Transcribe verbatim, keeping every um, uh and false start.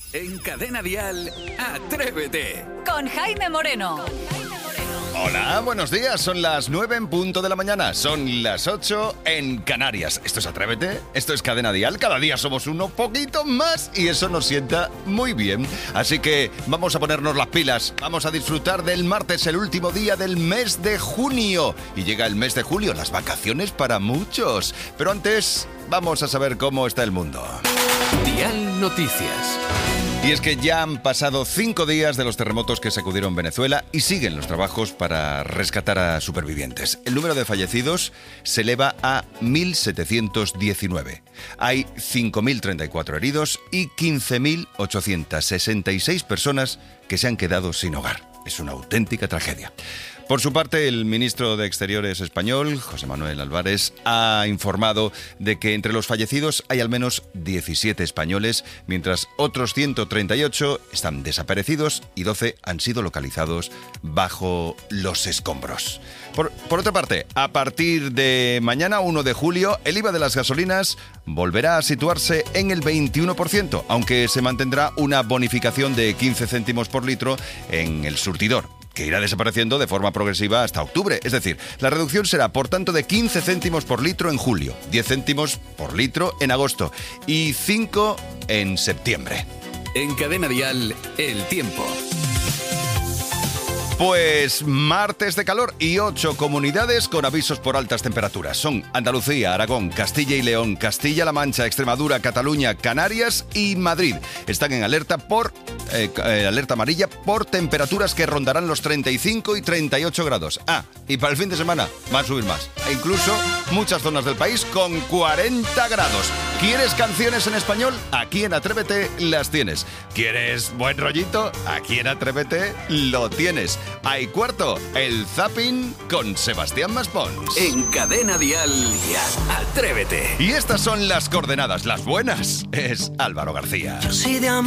En Cadena Dial, Atrévete. Con Jaime Moreno. Hola, buenos días. Son las nueve en punto de la mañana. Son las ocho en Canarias. Esto es Atrévete, esto es Cadena Dial. Cada día somos uno poquito más y eso nos sienta muy bien. Así que vamos a ponernos las pilas. Vamos a disfrutar del martes, el último día del mes de junio. Y llega el mes de julio, las vacaciones para muchos. Pero antes, vamos a saber cómo está el mundo. Dial Noticias. Y es que ya han pasado cinco días de los terremotos que sacudieron Venezuela y siguen los trabajos para rescatar a supervivientes. El número de fallecidos se eleva a mil setecientos diecinueve. Hay cinco mil treinta y cuatro heridos y quince mil ochocientos sesenta y seis personas que se han quedado sin hogar. Es una auténtica tragedia. Por su parte, el ministro de Exteriores español, José Manuel Álvarez, ha informado de que entre los fallecidos hay al menos diecisiete españoles, mientras otros ciento treinta y ocho están desaparecidos y doce han sido localizados bajo los escombros. Por, por otra parte, a partir de mañana, uno de julio, el I V A de las gasolinas volverá a situarse en el veintiuno por ciento, aunque se mantendrá una bonificación de quince céntimos por litro en el surtidor, que irá desapareciendo de forma progresiva hasta octubre. Es decir, la reducción será, por tanto, de quince céntimos por litro en julio, diez céntimos por litro en agosto y cinco en septiembre. En Cadena Dial, el tiempo. Pues martes de calor y ocho comunidades con avisos por altas temperaturas. Son Andalucía, Aragón, Castilla y León, Castilla-La Mancha, Extremadura, Cataluña, Canarias y Madrid. Están en alerta por eh, eh, alerta amarilla por temperaturas que rondarán los treinta y cinco y treinta y ocho grados. Ah, y para el fin de semana van a subir más. E incluso muchas zonas del país con cuarenta grados. ¿Quieres canciones en español? Aquí en Atrévete las tienes. ¿Quieres buen rollito? Aquí en Atrévete lo tienes. Hay cuarto, el zapping con Sebastián Maspons. En Cadena Dial, Atrévete. Y estas son las coordenadas, las buenas. Es Álvaro García. Yo soy de amor.